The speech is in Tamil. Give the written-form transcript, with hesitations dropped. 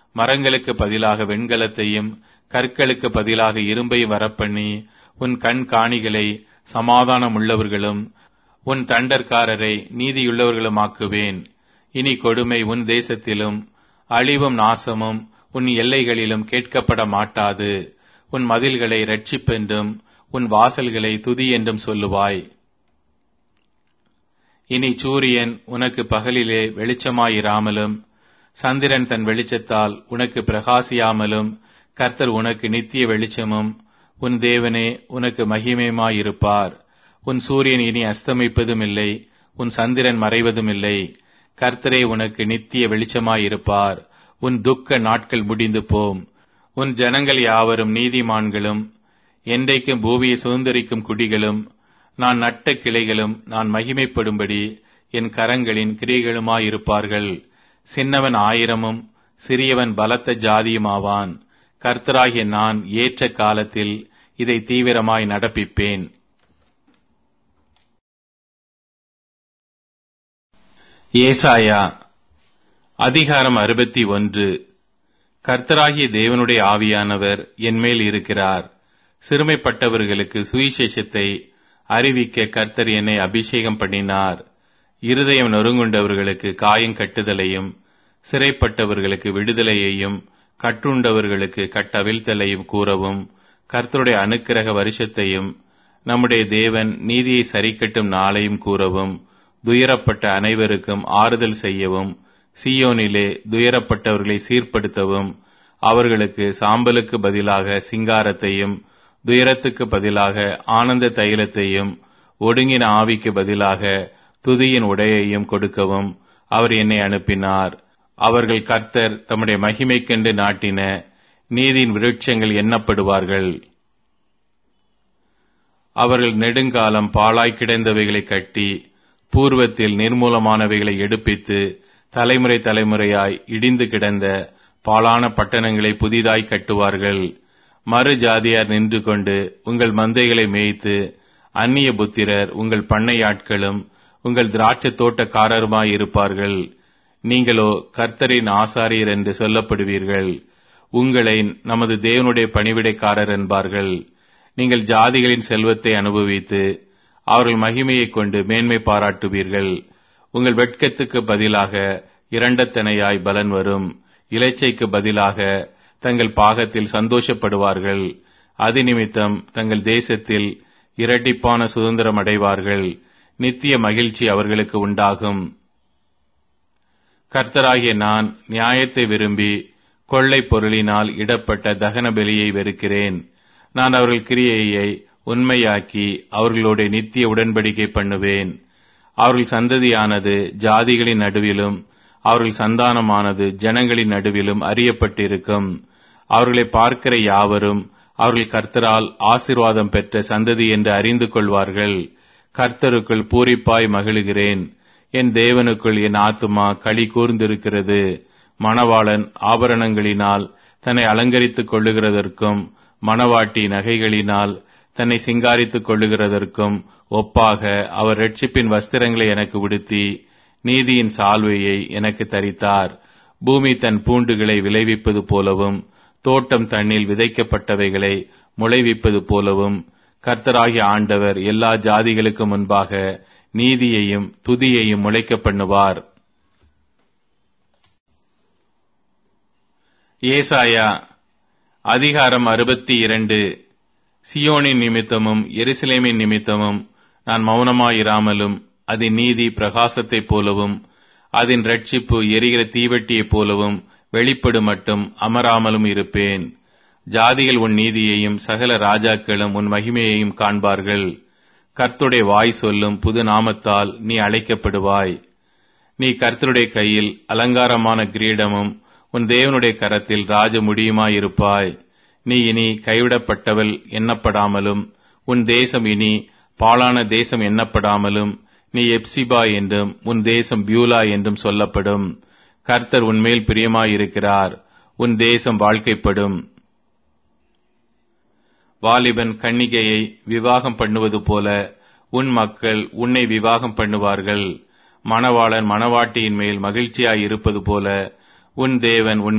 மரங்களுக்கு பதிலாக வெண்கலத்தையும் கற்களுக்கு பதிலாக இரும்பையும் வரப்பண்ணி உன் கண் காணிகளை சமாதானம் உள்ளவர்களும் உன் தண்டற்காரரை நீதியுள்ளவர்களுமாக்குவேன். இனி கொடுமை உன் தேசத்திலும் அழிவும் நாசமும் உன் எல்லைகளிலும் கேட்கப்பட மாட்டாது. உன் மதில்களை இரட்சிப்பென்றும் உன் வாசல்களை துதி என்றும் சொல்லுவாய். இனி சூரியன் உனக்கு பகலிலே வெளிச்சமாயிராமலும் சந்திரன் தன் வெளிச்சத்தால் உனக்கு பிரகாசியாமலும் கர்த்தர் உனக்கு நித்திய வெளிச்சமும் உன் தேவனே உனக்கு மகிமையுமாயிருப்பார். உன் சூரியன் இனி அஸ்தமிப்பதும் இல்லை, உன் சந்திரன் மறைவதும் இல்லை. கர்த்தரே உனக்கு நித்திய வெளிச்சமாயிருப்பார். உன் துக்க நாட்கள் முடிந்து போம். உன் ஜனங்கள் யாவரும் நீதிமான்களும் என்றைக்கும் பூமியை சுதந்தரிக்கும் குடிகளும் நான் நட்ட கிளைகளும் நான் மகிமைப்படும்படி என் கரங்களின் கிரியைகளுமாயிருப்பார்கள். சின்னவன் 1000 சிறியவன் பலத்த ஜாதியுமாவான். கர்த்தராகிய நான் ஏற்ற காலத்தில் இதை தீவிரமாய் நடப்பிப்பேன். ஏசாயா அதிகாரம் 61. கர்த்தராகிய தேவனுடைய ஆவியானவர் என்மேல் இருக்கிறார். சிறுமைப்பட்டவர்களுக்கு சுவிசேஷத்தை அறிவிக்க கர்த்தர் என்னை அபிஷேகம் பண்ணினார். இருதயம் நொறுங்குண்டவர்களுக்கு காயம் கட்டுதலையும் சிறைப்பட்டவர்களுக்கு விடுதலையையும் கட்டுண்டவர்களுக்கு கட்டவிழ்த்தலையும் கூறவும் கர்த்தருடைய அனுக்கிரக வருஷத்தையும் நம்முடைய தேவன் நீதியை சரிக்கட்டும் நாளையும் கூறவும் துயரப்பட்ட அனைவருக்கும் ஆறுதல் செய்யவும் சீயோனிலே துயரப்பட்டவர்களை சீர்படுத்தவும் அவர்களுக்கு சாம்பலுக்கு பதிலாக சிங்காரத்தையும் துயரத்துக்கு பதிலாக ஆனந்த தைலத்தையும் ஒடுங்கின ஆவிக்கு பதிலாக துதியின் உடையையும் கொடுக்கவும் அவர் என்னை அனுப்பினார். அவர்கள் கர்த்தர் தம்முடைய மகிமைக்கென்று நாட்டின நீதியின் விருட்சங்கள் எண்ணப்படுவார்கள். அவர்கள் நெடுங்காலம் பாழாய் கிடந்தவைகளை கட்டி பூர்வத்தில் நிர்மூலமானவைகளை எடுப்பித்து தலைமுறை தலைமுறையாய் இடிந்து கிடந்த பாழான பட்டணங்களை புதிதாய் கட்டுவார்கள். மறு ஜாதியார் நின்று கொண்டு உங்கள் மந்தைகளை மேய்த்து அந்நிய புத்திரர் உங்கள் பண்ணையாட்களும் உங்கள் திராட்சை தோட்டக்காரருமாயிருப்பார்கள். நீங்களோ கர்த்தரின் ஆசாரியர் என்று சொல்லப்படுவீர்கள். உங்களை நமது தேவனுடைய பணிவிடைக்காரர் என்பார்கள். நீங்கள் ஜாதிகளின் செல்வத்தை அனுபவித்து அவர்கள் மகிமையைக் கொண்டு மேன்மை பாராட்டுவீர்கள். உங்கள் வெட்கத்துக்கு பதிலாக இரண்டத்தனையாய் பலன் வரும். இலைச்சைக்கு பதிலாக தங்கள் பாகத்தில் சந்தோஷப்படுவார்கள். அது நிமித்தம் தங்கள் தேசத்தில் இரட்டிப்பான சுதந்திரம் அடைவார்கள். நித்திய மகிழ்ச்சி அவர்களுக்கு உண்டாகும். கர்த்தராகிய நான் நியாயத்தை விரும்பி கொள்ளை பொருளினால் இடப்பட்ட தகன பலியை வெறுக்கிறேன். நான் அவர்கள் கிரியையை உண்மையாக்கி அவர்களோட நித்திய உடன்படிக்கை பண்ணுவேன். அவர்கள் சந்ததியானது ஜாதிகளின் நடுவிலும் அவர்கள் சந்தானமானது ஜனங்களின் நடுவிலும் அறியப்பட்டிருக்கும். அவர்களை பார்க்கிற யாவரும் அவர்கள் கர்த்தரால் ஆசீர்வாதம் பெற்ற சந்ததி என்று அறிந்து கொள்வார்கள். கர்த்தருக்குள் பூரிப்பாய் மகிழுகிறேன். என் தேவனுக்குள் என் ஆத்துமா களி கூர்ந்திருக்கிறது. மணவாளன் ஆபரணங்களினால் தன்னை அலங்கரித்துக் கொள்ளுகிறதற்கும் மணவாட்டி நகைகளினால் தன்னை சிங்காரித்துக் கொள்ளுகிறதற்கும் ஒப்பாக அவர் இரட்சிப்பின் வஸ்திரங்களை எனக்கு உடுத்தி நீதியின் சால்வையை எனக்கு தரித்தார். பூமி தன் பூண்டுகளை விளைவிப்பது போலவும் தோட்டம் தண்ணில் விதைக்கப்பட்டவைகளை முளைவிப்பது போலவும் கர்த்தராகிய ஆண்டவர் எல்லா ஜாதிகளுக்கு முன்பாக நீதியையும் துதியையும் முளைக்க பண்ணுவார். ஏசாயா அதிகாரம் 62. சியோனின் நிமித்தமும் எருசலேமின் நிமித்தமும் நான் மௌனமாயிராமலும் அதன் நீதி பிரகாசத்தைப் போலவும் அதன் இரட்சிப்பு எரிகிற தீவெட்டியைப் போலவும் வெளிப்படு மட்டும் அமராமலும் இருப்பேன். ஜாதிகள் உன் நீதியையும் சகல ராஜாக்களும் உன் மகிமையையும் காண்பார்கள். கர்த்தருடைய வாய் சொல்லும் புது நாமத்தால் நீ அழைக்கப்படுவாய். நீ கர்த்தருடைய கையில் அலங்காரமான கிரீடமும் உன் தேவனுடைய கரத்தில் ராஜ முடியுமாயிருப்பாய். நீ இனி கைவிடப்பட்டவள் எண்ணப்படாமலும் உன் தேசம் இனி பாழான தேசம் எண்ணப்படாமலும் நீ எப்சிபா என்றும் உன் தேசம் பியூலா என்றும் சொல்லப்படும். கர்த்தர் உன்மேல் பிரியமாயிருக்கிறார். உன் தேசம் வாழ்க்கைப்படும். வாலிபன் கன்னிகையை விவாகம் பண்ணுவது போல உன் மக்கள் உன்னை விவாகம் பண்ணுவார்கள். மணவாளன் மணவாட்டியின் மேல் மகிழ்ச்சியாய் இருப்பது போல உன் தேவன் உன்